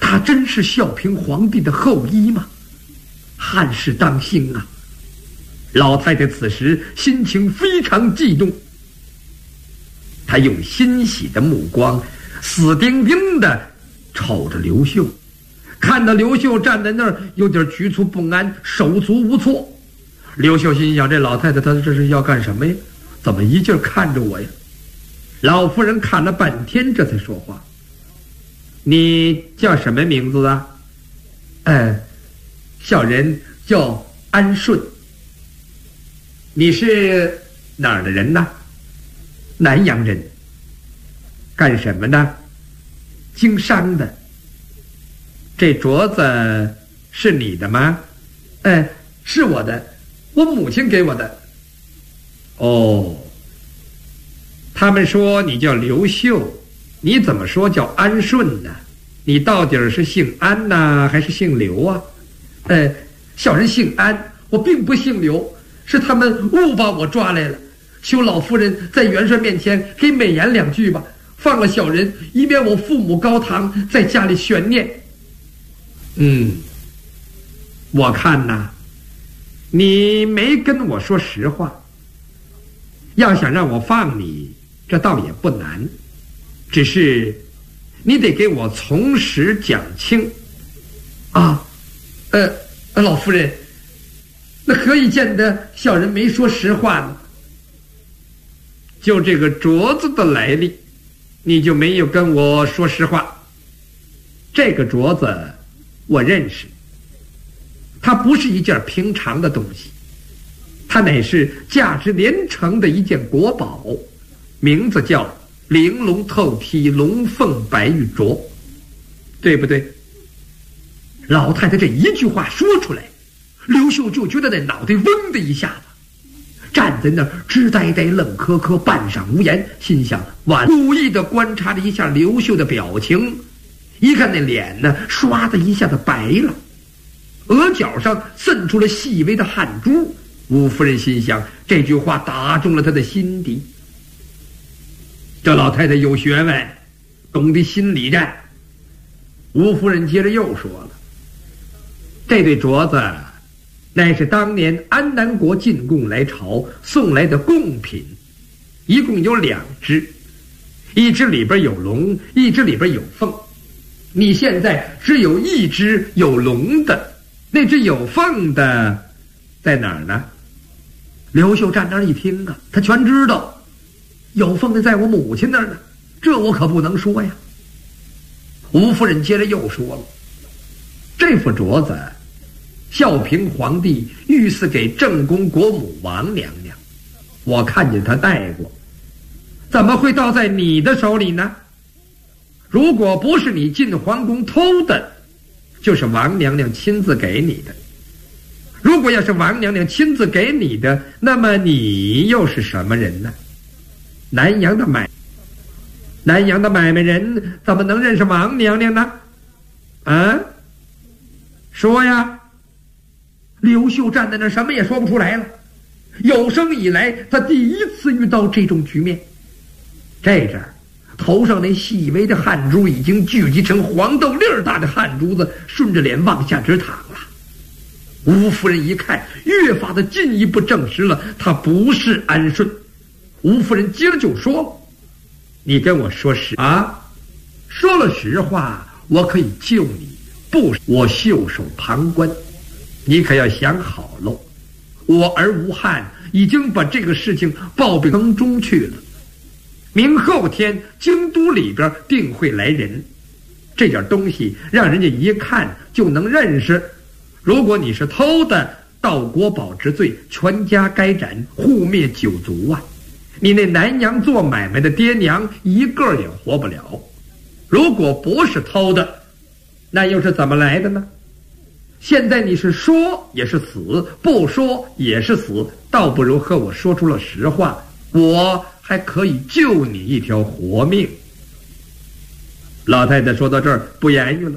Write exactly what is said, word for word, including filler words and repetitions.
他真是孝平皇帝的后裔吗？汉室当兴啊！老太太此时心情非常激动，她用欣喜的目光死盯盯地瞅着刘秀，看到刘秀站在那儿，有点局促不安，手足无措。刘秀心想，这老太太她这是要干什么呀？怎么一劲儿看着我呀？老夫人看了半天，这才说话：“你叫什么名字啊？”“呃，小人叫安顺。”“你是哪儿的人呢？”“南阳人。”“干什么的？”“经商的。”“这镯子是你的吗？”“呃，是我的，我母亲给我的。”“哦。他们说你叫刘秀，你怎么说叫安顺呢？你到底是姓安呐，还是姓刘啊？”“呃，小人姓安，我并不姓刘，是他们误把我抓来了。求老夫人在元帅面前给美言两句吧，放了小人，以免我父母高堂在家里悬念。”“嗯，我看呐，你没跟我说实话。要想让我放你，这倒也不难，只是你得给我从实讲清。”“啊，呃，老夫人，那何以见得小人没说实话呢？”“就这个镯子的来历，你就没有跟我说实话。这个镯子我认识，它不是一件平常的东西，它乃是价值连城的一件国宝，名字叫玲珑透剔龙凤白玉镯，对不对？”老太太这一句话说出来，刘秀就觉得那脑袋嗡的一下子，站在那儿直呆呆愣磕磕，半晌无言，心想完，故意的观察了一下刘秀的表情，一看那脸呢，唰的一下子白了，额角上渗出了细微的汗珠。吴夫人心想，这句话打中了他的心底。这老太太有学问，懂得心理战。吴夫人接着又说了：“这对镯子乃是当年安南国进贡来朝送来的贡品，一共有两只，一只里边有龙，一只里边有凤。你现在只有一只有龙的，那只有凤的在哪儿呢？”刘秀站那儿一听啊，他全知道，有凤的在我母亲那儿呢，这我可不能说呀。吴夫人接着又说了：“这副镯子，孝平皇帝御赐给正宫国母王娘娘，我看见她戴过，怎么会倒在你的手里呢？如果不是你进皇宫偷的，就是王娘娘亲自给你的。如果要是王娘娘亲自给你的，那么你又是什么人呢？南阳的买南阳的买卖人怎么能认识王娘娘呢？啊，说呀！”刘秀站在那什么也说不出来了，有生以来他第一次遇到这种局面。这阵儿头上那细微的汗珠已经聚集成黄豆粒儿大的汗珠子，顺着脸往下直淌了。吴夫人一看，越发的进一步证实了他不是安顺。吴夫人接着就说：“你跟我说实啊，说了实话，我可以救你；不，我袖手旁观。你可要想好喽，我儿吴汉已经把这个事情报禀宫中去了，明后天京都里边定会来人，这件东西让人家一看就能认识。如果你是偷的，盗国宝之罪，全家该斩，户灭九族啊！你那南阳做买卖的爹娘一个也活不了。如果不是偷的，那又是怎么来的呢？现在你是说也是死，不说也是死，倒不如和我说出了实话，我还可以救你一条活命。”老太太说到这儿不言语了，